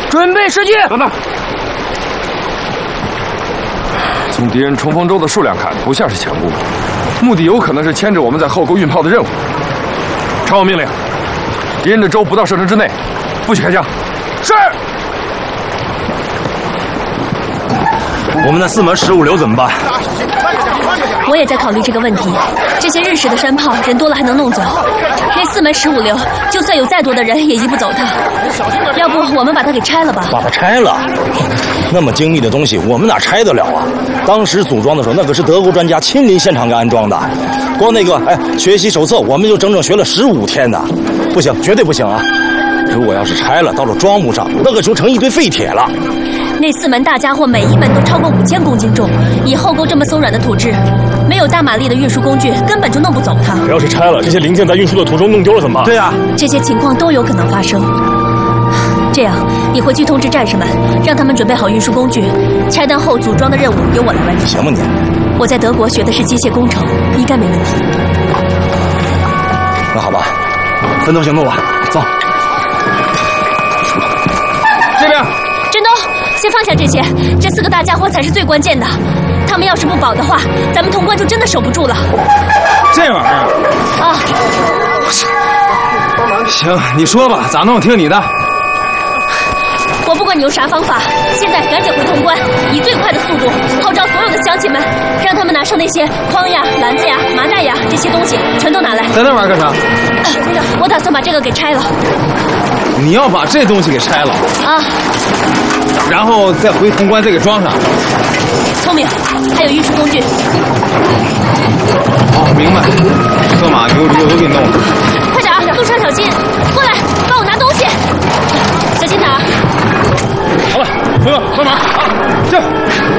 准备射击！ 等等。从敌人冲锋舟的数量看，不像是强攻，目的有可能是牵制我们在后沟运炮的任务。传我命令，敌人的舟不到射程之内，不许开枪。是。 我们的4门15流怎么办？ 我也在考虑这个问题。这些日式的山炮人多了还能弄走，那4门15流，就算有再多的人也移不走它。要不我们把它给拆了吧？ 把它拆了？那么精密的东西，我们哪拆得了啊？当时组装的时候，那可是德国专家亲临现场给安装的。光那个学习手册，我们就整整学了15天呢。不行，绝对不行啊！如果要是拆了，到了装不上，那可就成一堆废铁了。 那4门大家伙每一门都超过5000公斤重，以后沟这么松软的土质，没有大马力的运输工具，根本就弄不走它。 要是拆了，这些零件在运输的途中弄丢了怎么办？对啊， 这些情况都有可能发生。这样，你回去通知战士们，让他们准备好运输工具，拆弹后组装的任务由我来完成。 行吗你？ 我在德国学的是机械工程，应该没问题。 那好吧，分头行动吧，走。 这边。 振东，先放下这些，这4个大家伙才是最关键的。他们要是不保的话，咱们潼关就真的守不住了。 这玩意儿啊！ 行，你说吧，咋弄？我听你的。 我不管你用啥方法，现在赶紧回潼关，以最快的速度号召所有的乡亲们，让他们拿上那些筐呀、篮子呀、麻袋呀这些东西，全都拿来。 在那玩干啥？ 我打算把这个给拆了。 你要把这东西给拆了啊？ 然后再回潼关再给装上。 聪明，还有运输工具。 哦，明白。策马牛驴我都给你弄了。 快点，路上小心！过来，帮我拿东西。小心点。 好了，朋友，帮忙啊！这。